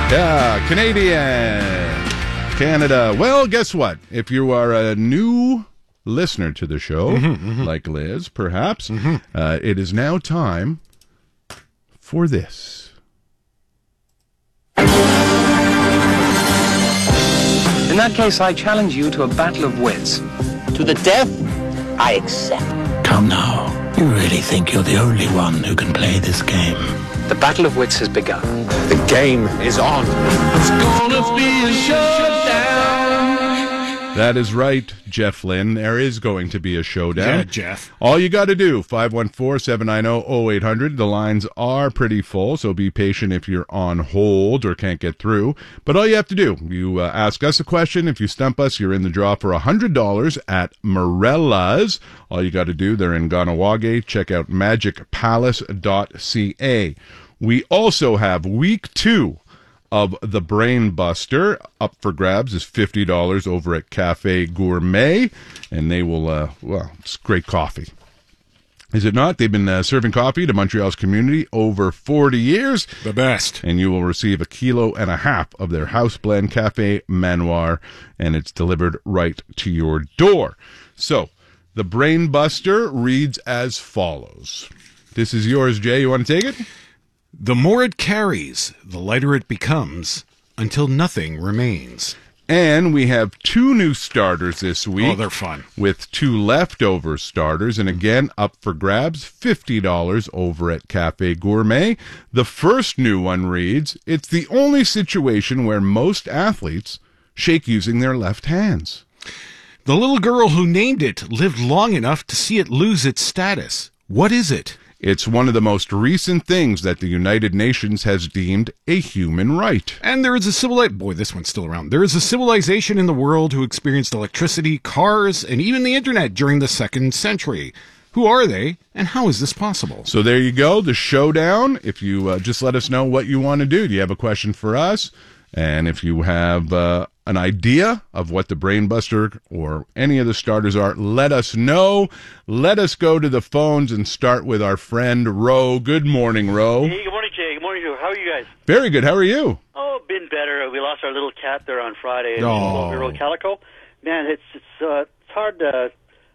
Yeah, Canadian. Canada. Well, guess what? If you are a new listener to the show, like Liz, perhaps, it is now time for this. In that case, I challenge you to a battle of wits. To the death, I accept. Come now. You really think you're the only one who can play this game? The battle of wits has begun. The game is on. It's gonna be a showdown. That is right, Jeff Lynn. There is going to be a showdown. Yeah, Jeff. All you got to do, 514-790-0800. The lines are pretty full, so be patient if you're on hold or can't get through. But all you have to do, you ask us a question. If you stump us, you're in the draw for $100 at Morella's. All you got to do, they're in Ganawage. Check out magicpalace.ca. We also have week 2 of the Brain Buster. Up for grabs is $50 over at Cafe Gourmet, and they will, well, it's great coffee. Is it not? They've been serving coffee to Montreal's community over 40 years. The best. And you will receive 1.5 kilos of their house blend Cafe Manoir, and it's delivered right to your door. So, the Brain Buster reads as follows. This is yours, Jay. You want to take it? The more it carries, the lighter it becomes, until nothing remains. And we have 2 new starters this week. Oh, they're fun. With 2 leftover starters. And again, up for grabs, $50 over at Cafe Gourmet. The first new one reads, it's the only situation where most athletes shake using their left hands. The little girl who named it lived long enough to see it lose its status. What is it? It's one of the most recent things that the United Nations has deemed a human right. And there is a this one's still around. There is a civilization in the world who experienced electricity, cars, and even the internet during the 2nd century. Who are they, and how is this possible? So there you go, the showdown. If you just let us know what you want to do. Do you have a question for us? And if you have an idea of what the Brain Buster or any of the starters are, let us know. Let us go to the phones and start with our friend Ro. Good morning, Ro. Hey, good morning, Jay. Good morning, Joe. How are you guys? Very good. How are you? Oh, been better. We lost our little cat there on Friday. Oh. Little Calico. Man, it's hard to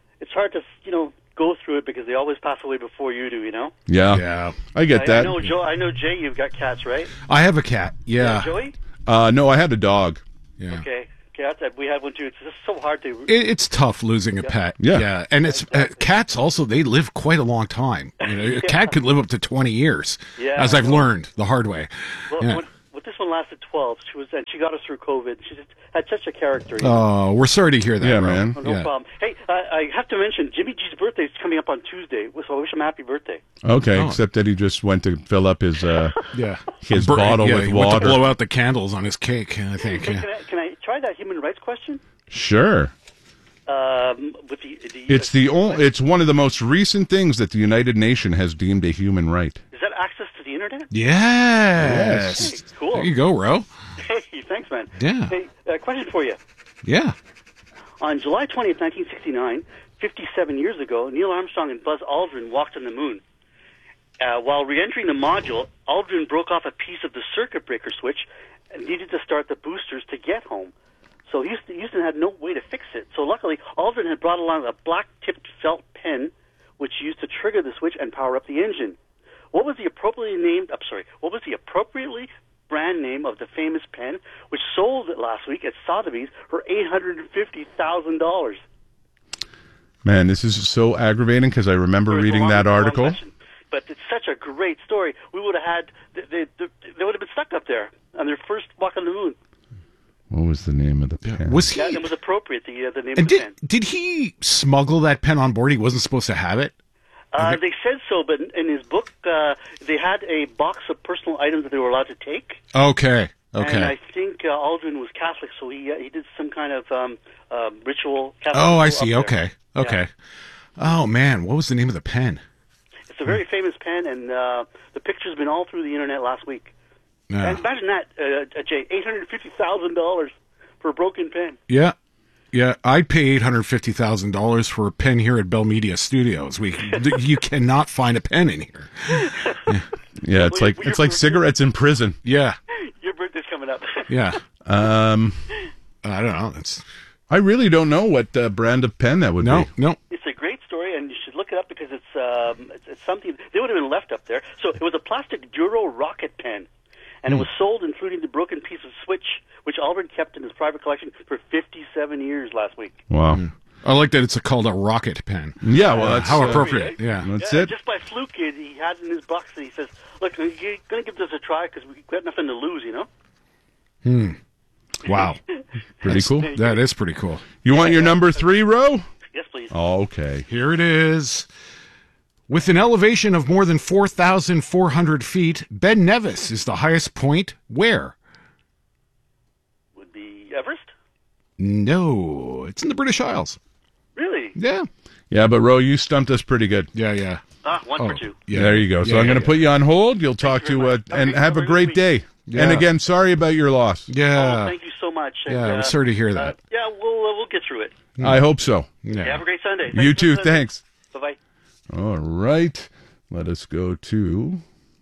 go through it because they always pass away before you do. Yeah. I get that. I know, Jay. You've got cats, right? I have a cat. Yeah. Joey? No, I had a dog. Yeah. Okay, we had one too. It's just so hard to. It's tough losing a pet. Yeah. And it's cats also. They live quite a long time. A cat could live up to 20 years. Yeah, as I've learned the hard way. Well, this one lasted 12. She got us through COVID. She just had such a character. Oh, we're sorry to hear that. Yeah, Ro. man. No problem. Hey, I have to mention Jimmy G's birthday is coming up on Tuesday, so I wish him a happy birthday. Okay, except that he just went to fill up his his Bottle bottle with he water. went to blow out the candles on his cake, I think. Hey, can I try that human rights question? Sure. With It's one of the most recent things that the United Nations has deemed a human right. Is that access to the internet? Yes. Hey, cool. There you go, Ro. Hey, thanks, man. Yeah. Hey, question for you. Yeah. On July 20th, 1969, 57 years ago, Neil Armstrong and Buzz Aldrin walked on the moon. While re-entering the module, Aldrin broke off a piece of the circuit breaker switch and needed to start the boosters to get home. So Houston had no way to fix it. So luckily, Aldrin had brought along a black-tipped felt pen, which used to trigger the switch and power up the engine. What was the appropriately brand name of the famous pen, which sold last week at Sotheby's for $850,000? Man, this is so aggravating because I remember reading that article. But it's such a great story. We would have had they would have been stuck up there on their first walk on the moon. What was the name of the pen? Was he? Yeah, it was appropriate. The name And of the pen. did he smuggle that pen on board? He wasn't supposed to have it. They said so, but in his book, they had a box of personal items that they were allowed to take. Okay. And I think Aldrin was Catholic, so he did some kind of ritual. Catholic Oh, I ritual see. up there. Okay. Oh man, what was the name of the pen? It's a very famous pen, and the picture's been all through the internet last week. Yeah. And imagine that, Jay, $850,000 for a broken pen. Yeah. I'd pay $850,000 for a pen here at Bell Media Studios. You cannot find a pen in here. Yeah, it's like cigarettes in prison. Yeah. Your birthday's coming Yeah. I don't know. I really don't know what brand of pen that would be. No. It's a great story, and you should look it up because it's something they would have been left up there. So it was a plastic Duro rocket pen, and it was sold, including the broken piece of switch, which Aldrin kept in his private collection for 57 years last week. Wow. I like that it's called a rocket pen. Yeah, well, that's how appropriate. Yeah. That's Yeah, it. just by fluke, he had it in his box, and he says, "Look, we're going to give this a try because we've got nothing to lose, you know." Wow. Pretty cool. That is pretty cool. You want your number 3, Ro? Yes, please. Oh, okay. Here it is. With an elevation of more than 4,400 feet, Ben Nevis is the highest point where? Would be Everest. No, it's in the British Isles. Really? Yeah. Yeah, but Ro, you stumped us pretty good. Yeah. One for two. Yeah. There you go. So I'm going to put you on hold. You'll talk you very much. and Okay, have a have a great good day. Yeah. And again, sorry about your loss. Yeah. Thank you so much. And, Yeah, I'm sorry to hear that. yeah, we'll get through it. I hope so. Yeah, have a great Sunday. You too. Sunday. Thanks. Bye-bye. All right. Let us go to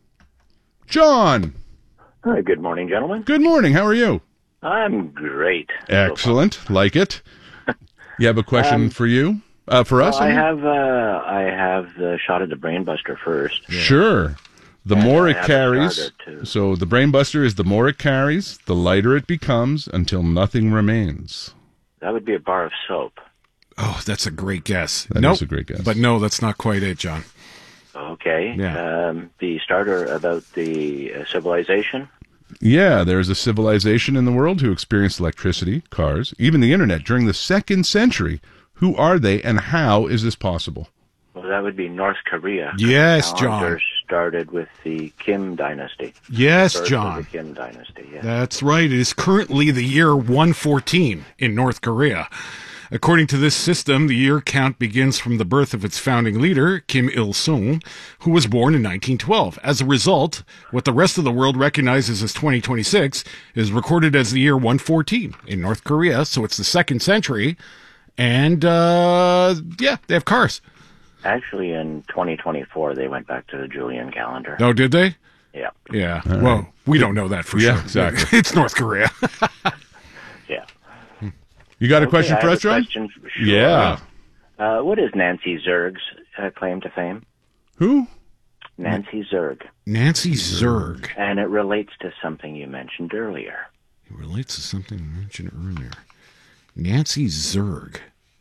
John. Hi, good morning, gentlemen. Good morning. How are you? I'm great. Excellent. Like it. You have a question for you? For us? I I mean? have the shot at the Brainbuster first. Sure. The And more I it have a carries, starter, too. so the Brainbuster is the more it carries, the lighter it becomes until nothing remains. That would be a bar of soap. Oh, that's a great guess. That is a great guess. But no, that's not quite it, John. Okay. Yeah. The starter about the civilization. Yeah, there's a civilization in the world who experienced electricity, cars, even the internet during the 2nd century. Who are they, and how is this possible? Well, that would be North Korea. Yes, The John. calendar started with the Kim dynasty. Yes, Birth of John. The Kim dynasty, yeah. That's right. It is currently the year 114 in North Korea. According to this system, the year count begins from the birth of its founding leader, Kim Il-sung, who was born in 1912. As a result, what the rest of the world recognizes as 2026 is recorded as the year 114 in North Korea, so it's the 2nd century. And, they have cars. Actually, in 2024, they went back to the Julian calendar. Oh, did they? Yeah. Yeah. Well, we don't know that for Yeah, sure. exactly. It's North Korea. Yeah. You got a question I for have us, John? question, sure. Yeah. What is Nancy Zerg's claim to fame? Who? Nancy Zerg. Nancy Zerg. And it relates to something you mentioned earlier. It relates to something I mentioned earlier. Nancy Zerg.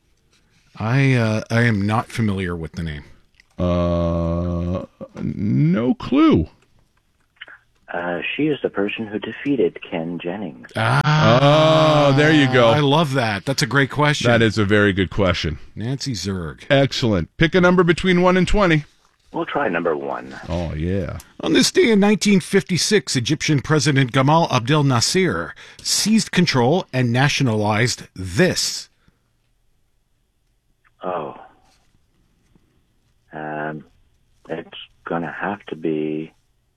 I am not familiar with the name. No clue. She is the person who defeated Ken Jennings. Oh, there you go. I love that. That's a great question. That is a very good question. Nancy Zerg. Excellent. Pick a number between 1 and 20. We'll try number 1. Oh, yeah. On this day in 1956, Egyptian President Gamal Abdel Nasser seized control and nationalized this. Oh. It's going to have to be...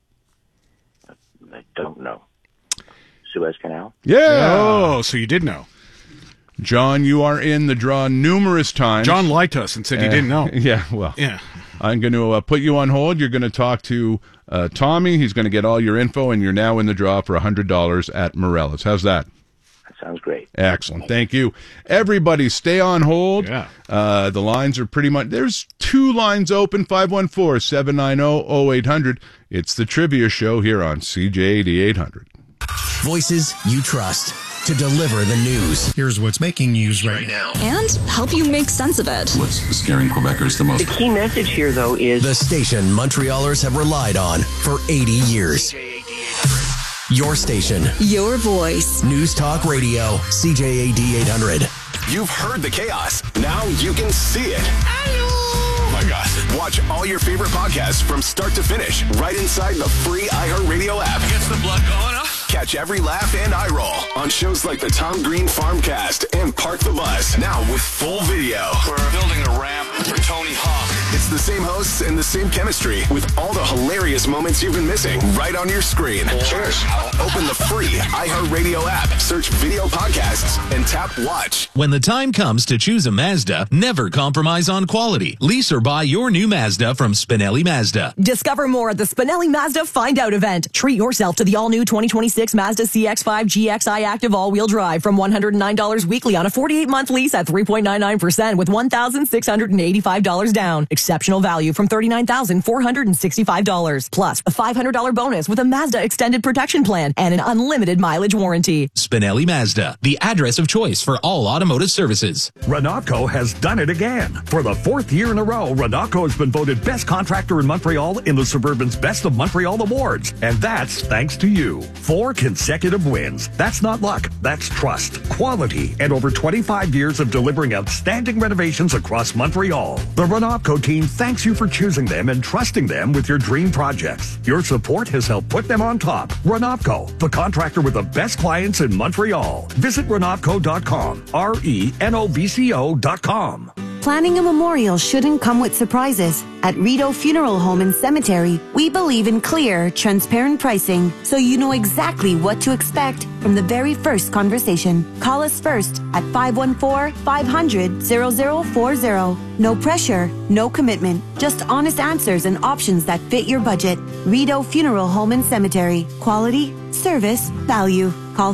I don't know. Suez Canal? Yeah. Oh, so you did know. John, you are in the draw numerous times. John lied to us and said he didn't know. Yeah, well. Yeah. I'm going to put you on hold. You're going to talk to Tommy. He's going to get all your info, and you're now in the draw for $100 at Morellas. How's that? That sounds great. Excellent. Thank you. Everybody, stay on hold. Yeah. The lines are pretty much... There's 2 lines open, 514-790-0800. It's the Trivia Show here on CJAD 800. Voices you trust to deliver the news. Here's what's making news right now. And help you make sense of it. What's scaring Quebecers the most? The key message here, though, is The station Montrealers have relied on for 80 years. Your station. Your voice. News Talk Radio. CJAD 800. You've heard the chaos. Now you can see it. Oh my God. Watch all your favorite podcasts from start to finish right inside the free iHeartRadio app. Gets the blood going, huh? Catch every laugh and eye roll on shows like the Tom Green Farmcast and Park the Bus. Now with full video. We're building a ramp for Tony Hawk. It's the same hosts and the same chemistry with all the hilarious moments you've been missing right on your screen. Cheers. Open the free iHeartRadio app, search video podcasts, and tap watch. When the time comes to choose a Mazda, never compromise on quality. Lease or buy your new Mazda from Spinelli Mazda. Discover more at the Spinelli Mazda Find Out event. Treat yourself to the all-new 2026 Mazda CX-5 GXI Active all-wheel drive from $109 weekly on a 48-month lease at 3.99% with $1,685 down. Exceptional value from $39,465. Plus, a $500 bonus with a Mazda Extended Protection Plan and an unlimited mileage warranty. Spinelli Mazda, the address of choice for all automotive services. Renatco has done it again. For the 4th year in a row, Renatco has been voted best contractor in Montreal in the Suburban's Best of Montreal Awards. And that's thanks to you. 4 consecutive wins. That's not luck. That's trust, quality, and over 25 years of delivering outstanding renovations across Montreal. The Renatco team thanks you for choosing them and trusting them with your dream projects. Your support has helped put them on top. Renatco, the contractor with the best clients in Montreal. Visit Renatco.com. RENOVCO.com. Planning a memorial shouldn't come with surprises. At Rideau Funeral Home and Cemetery, we believe in clear, transparent pricing, so you know exactly what to expect from the very first conversation. Call us first at 514-500-0040. No pressure, no commitment, just honest answers and options that fit your budget. Rideau Funeral Home and Cemetery. Quality, service, value. Call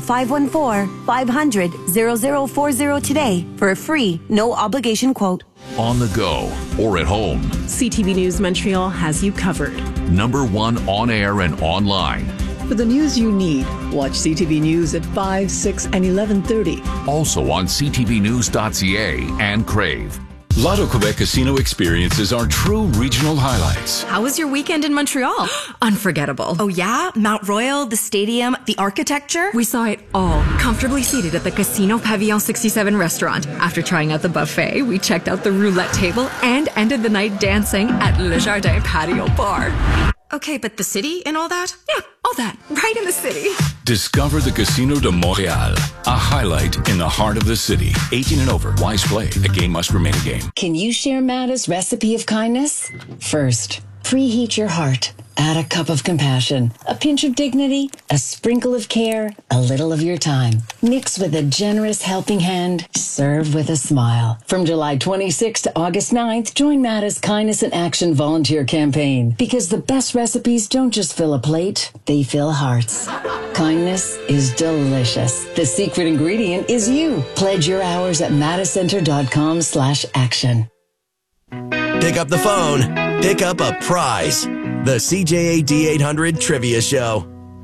514-500-0040 today for a free, no obligation quote. On the go or at home, CTV News Montreal has you covered. #1 on air and online. For the news you need, watch CTV News at 5, 6, and 11:30. Also on ctvnews.ca and Crave. Lotto Quebec casino experiences are true regional highlights. How was your weekend in Montreal? Unforgettable. Oh yeah? Mount Royal, the stadium, the architecture? We saw it all, comfortably seated at the Casino Pavillon 67 restaurant. After trying out the buffet, we checked out the roulette table and ended the night dancing at Le Jardin Patio Bar. Okay, but the city and all that? Yeah, all that, right in the city. Discover the Casino de Montréal, a highlight in the heart of the city. 18 and over, wise play. The game must remain a game. Can you share Mada's recipe of kindness? First, preheat your heart. Add a cup of compassion, a pinch of dignity, a sprinkle of care, a little of your time. Mix with a generous helping hand. Serve with a smile. From July 26th to August 9th, join Mada's Kindness in Action volunteer campaign. Because the best recipes don't just fill a plate, they fill hearts. Kindness is delicious. The secret ingredient is you. Pledge your hours at madacenter.com/action. Pick up the phone. Pick up a prize. The CJA D800 Trivia Show.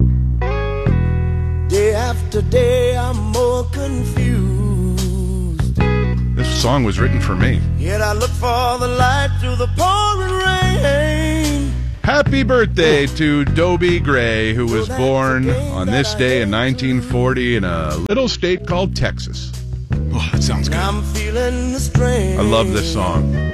Day after day, I'm more confused. This song was written for me. Yet I look for the light through the pouring rain. Happy birthday to Dobie Gray, who was born on this day in 1940 in a little state called Texas. Oh, that sounds good. I'm feeling the strain. I love this song.